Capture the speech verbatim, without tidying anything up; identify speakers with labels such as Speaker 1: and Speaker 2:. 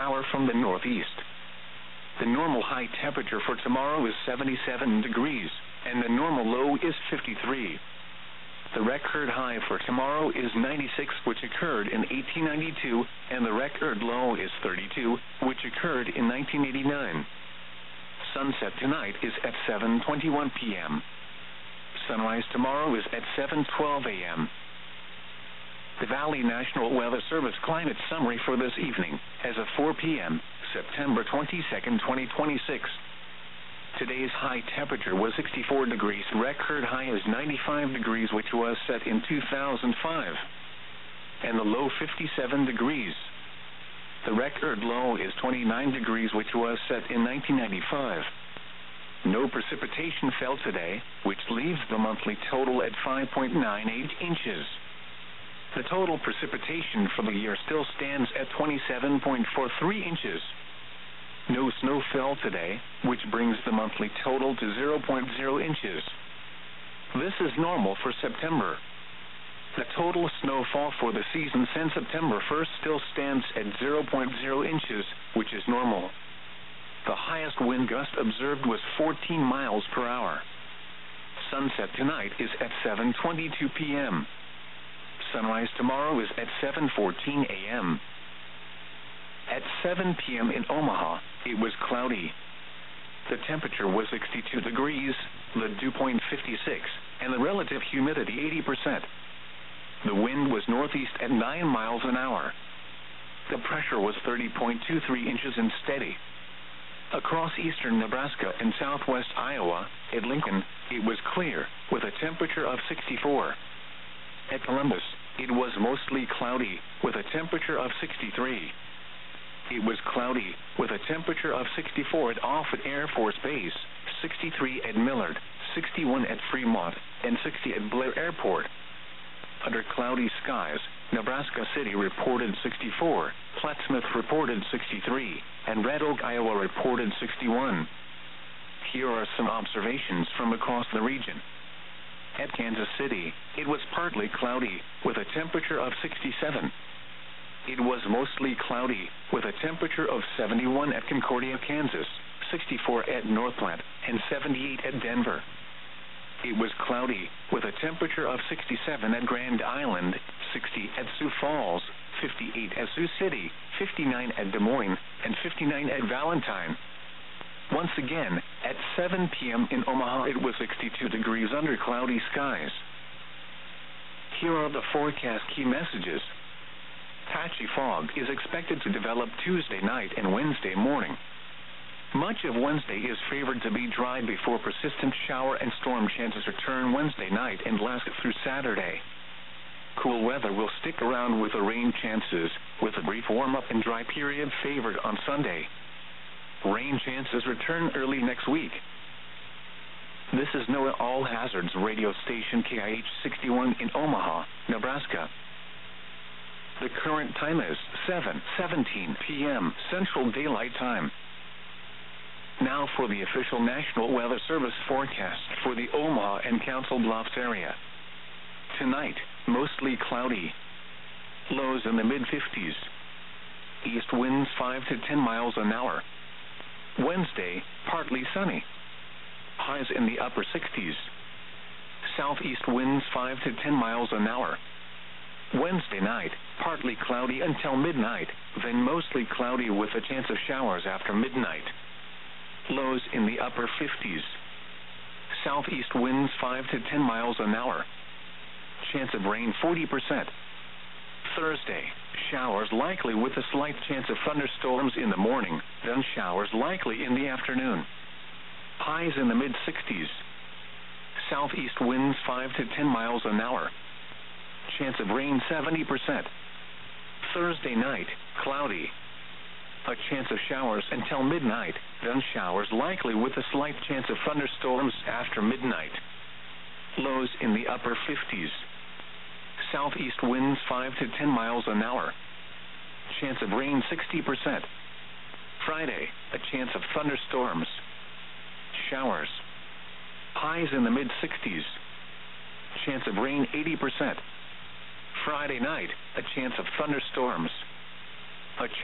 Speaker 1: shower from the northeast. The normal high temperature for tomorrow is seventy-seven degrees, and the normal low is fifty-three. The record high for tomorrow is ninety-six, which occurred in eighteen ninety-two, and the record low is thirty-two, which occurred in nineteen eighty-nine. Sunset tonight is at seven twenty-one p m Sunrise tomorrow is at seven twelve a m The Valley National Weather Service climate summary for this evening, as of four p m, September twenty-second, twenty twenty-six. Today's high temperature was sixty-four degrees. Record high is ninety-five degrees, which was set in two thousand five. And the low fifty-seven degrees. The record low is twenty-nine degrees, which was set in nineteen ninety-five. No precipitation fell today, which leaves the monthly total at five point nine eight inches. The total precipitation for the year still stands at twenty-seven point four three inches. No snow fell today, which brings the monthly total to zero point zero inches. This is normal for September. The total snowfall for the season since September first still stands at zero point zero inches, which is normal. The highest wind gust observed was fourteen miles per hour. Sunset tonight is at seven twenty-two p m Sunrise tomorrow is at seven fourteen a m At seven p m in Omaha, it was cloudy. The temperature was sixty-two degrees, the dew point fifty-six, and the relative humidity eighty percent. The wind was northeast at nine miles an hour. The pressure was thirty point two three inches and steady. Across eastern Nebraska and southwest Iowa, at Lincoln, it was clear, with a temperature of sixty-four. At Columbus, it was mostly cloudy, with a temperature of sixty-three. It was cloudy, with a temperature of sixty-four at Offutt Air Force Base, sixty-three at Millard, sixty-one at Fremont, and sixty at Blair Airport. Under cloudy skies, Nebraska City reported sixty-four, Plattsmouth reported sixty-three, and Red Oak, Iowa reported sixty-one. Here are some observations from across the region. At Kansas City, it was partly cloudy, with a temperature of sixty-seven. It was mostly cloudy, with a temperature of seventy-one at Concordia, Kansas, sixty-four at Northland, and seventy-eight at Denver. It was cloudy, with a temperature of sixty-seven at Grand Island, sixty at Sioux Falls, fifty-eight at Sioux City, fifty-nine at Des Moines, and fifty-nine at Valentine. Once again, at seven p m in Omaha, it was sixty-two degrees under cloudy skies. Here are the forecast key messages. Patchy fog is expected to develop Tuesday night and Wednesday morning. Much of Wednesday is favored to be dry before persistent shower and storm chances return Wednesday night and last through Saturday. Cool weather will stick around with the rain chances, with a brief warm-up and dry period favored on Sunday. Rain chances return early next week. This is NOAA All Hazards radio station K I H sixty-one in Omaha, Nebraska. The current time is seven seventeen p m Central Daylight Time. Now for the official National Weather Service forecast for the Omaha and Council Bluffs area. Tonight, mostly cloudy. Lows in the mid fifties. East winds five to ten miles an hour. Wednesday, partly sunny. Highs in the upper sixties. Southeast winds five to ten miles an hour. Wednesday night, partly cloudy until midnight, then mostly cloudy with a chance of showers after midnight. Lows in the upper fifties. Southeast winds five to ten miles an hour. Chance of rain forty percent. Thursday, showers likely with a slight chance of thunderstorms in the morning, then showers likely in the afternoon. Highs in the mid sixties. Southeast winds five to ten miles an hour. Chance of rain seventy percent. Thursday night, cloudy. A chance of showers until midnight, then showers likely with a slight chance of thunderstorms after midnight. Lows in the upper fifties. Southeast winds five to ten miles an hour. Chance of rain sixty percent. Friday, a chance of thunderstorms. Showers. Highs in the mid sixties. Chance of rain eighty percent. Friday night, a chance of thunderstorms. A chance